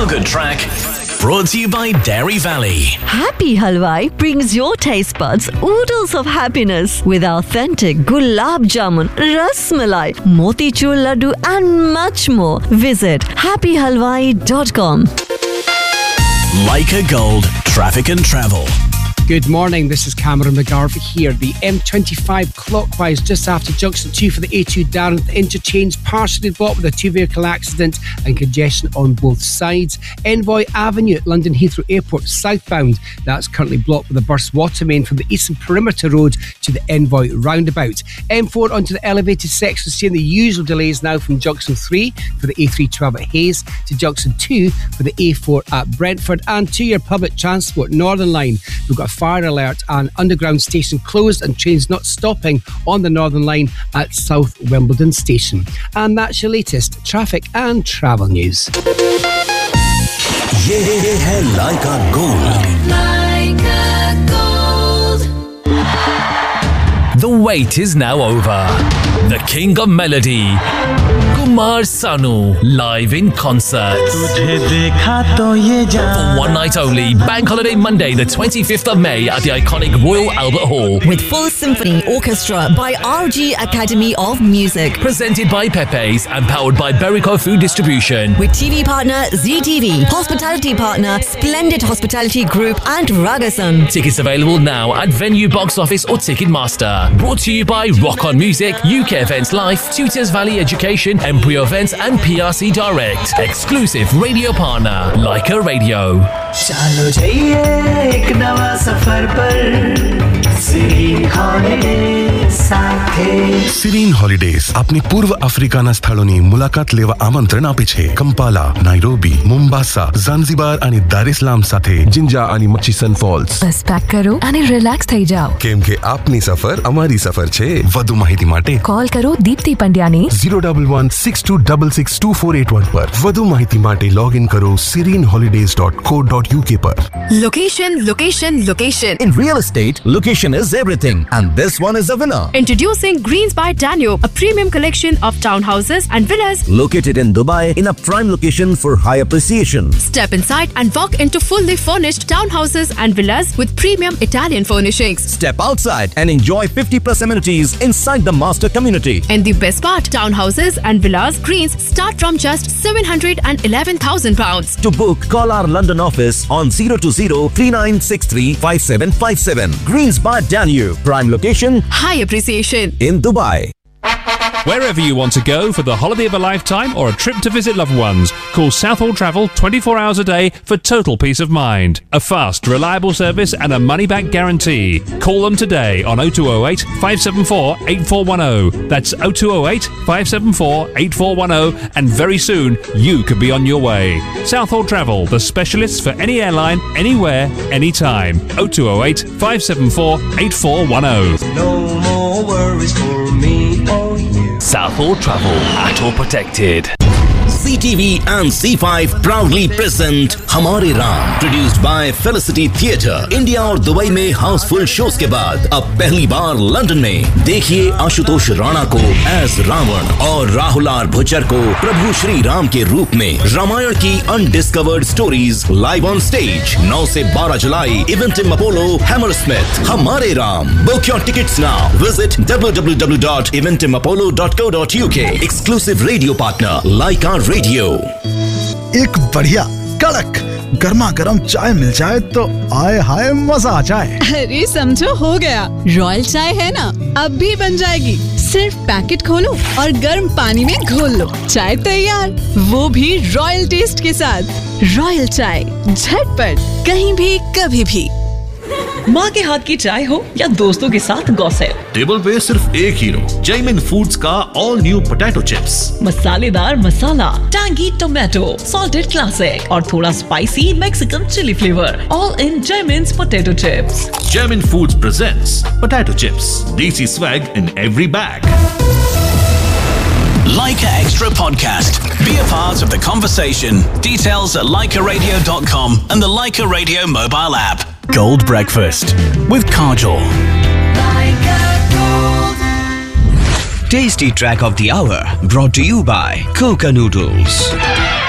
Feel Good track brought to you by Dairy Valley. Happy Halwai brings your taste buds oodles of happiness with authentic gulab jamun, ras malai, motichur laddu and much more. Visit happyhalwai.com. Leica Gold Traffic and Travel. Good morning, this is Cameron McGarvey here. The M25 clockwise just after Junction 2 for the A2 down at the interchange, partially blocked with a two-vehicle accident and congestion on both sides. Envoy Avenue at London Heathrow Airport southbound, that's currently blocked with a burst water main from the Eastern Perimeter Road to the Envoy roundabout. M4 onto the elevated section, seeing the usual delays now from Junction 3 for the A312 at Hayes to Junction 2 for the A4 at Brentford. And to your public transport, Northern Line, we've got a fire alert and underground station closed and trains not stopping on the Northern Line at South Wimbledon Station. And that's your latest traffic and travel news. ये है Leica Gold. Leica Gold. The wait is now over. The King of Melody, Kumar Sanu, live in concert. For one night only, Bank Holiday Monday, the 25th of May at the iconic Royal Albert Hall. With full symphony orchestra by RG Academy of Music. Presented by Pepe's and powered by Berico Food Distribution. With TV partner ZTV, hospitality partner Splendid Hospitality Group and Ragasan. Tickets available now at Venue Box Office or Ticketmaster. Brought to you by Rock On Music, UK Events Life, Tutors Valley Education, Embryo Events and PRC Direct. Exclusive radio partner, Leica Radio. चलो जाइए एक नवा सफर पर Sirin holidays साथे સિરીન holidays આપની પૂર્વ આફ્રિકાના સ્થળોની મુલાકાત લેવા આમંત્રણ આપે છે. કંપાલા, નાઇરોબી, મોમ્બાસા, ઝાંઝીબાર અને દાર ઇસ સલામ સાથે જિંજા અને મચીસન ફોલ્સ. બસ પેક કરો અને રિલેક્સ થઈ જાઓ. કેમ કે આપની સફર અમારી સફર છે. વધુ માહિતી માટે કોલ કરો દીપ્તિ પંડ્યાને 01162262481 પર. વધુ માહિતી માટે લોગિન કરો serenholidays.co.uk પર. Location, location, location. In real estate, location is everything, and this one is a winner. Introducing Greens by Danube, a premium collection of townhouses and villas located in Dubai in a prime location for high appreciation. Step inside and walk into fully furnished townhouses and villas with premium Italian furnishings. Step outside and enjoy 50+ amenities inside the master community. And the best part, townhouses and villas Greens start from just £711,000. To book, call our London office on 020-3963-5757. Greens by Danube, prime location, high appreciation in Dubai. Wherever you want to go for the holiday of a lifetime or a trip to visit loved ones, call Southall Travel 24 hours a day for total peace of mind. A fast, reliable service and a money-back guarantee. Call them today on 0208 574 8410. That's 0208 574 8410, and very soon you could be on your way. Southall Travel, the specialists for any airline, anywhere, anytime. 0208 574 8410. No more worries for me or you. Southall Travel, ATO protected. CTV and C5 proudly present हमारे Ram, produced by Felicity Theatre. India और Dubai में Housefull shows के बाद अब पहली बार London में देखिए आशुतोष राणा को एज रावण और राहुल आर भुच्चर को प्रभु श्री राम के रूप में. रामायण की undiscovered stories live on stage 9 से 12 जुलाई इवेंटिम अपोलो हैमरस्मिथ. हमारे Ram. Book your tickets now. Visit www.eventimapollo.co.uk. Exclusive radio partner Leica Radio. एक बढ़िया कड़क गर्मा गर्म चाय मिल जाए तो आए हाय मजा आ जाए. अरे समझो हो गया. रॉयल चाय है ना, अब भी बन जाएगी. सिर्फ पैकेट खोलो और गर्म पानी में घोल लो, चाय तैयार. वो भी रॉयल टेस्ट के साथ. रॉयल चाय, झटपट, कहीं भी कभी भी. माँ के हाथ की चाय हो या दोस्तों के साथ गॉसिप, टेबल पे सिर्फ एक हीरो, जैमिन फूड्स का ऑल न्यू पोटैटो चिप्स. मसालेदार मसाला, टैंगी टोमेटो, सॉल्टेड क्लासिक और थोड़ा spicy Mexican chilli flavour, all in जैमिन्स potato chips. Jaimin foods presents potato chips, देसी swag in every bag. Leica Extra Podcast. Be a part of the conversation. Details at leicaradio.com and the Leica Radio mobile app. Gold Breakfast with Kajol. Tasty track of the hour brought to you by Coca Noodles.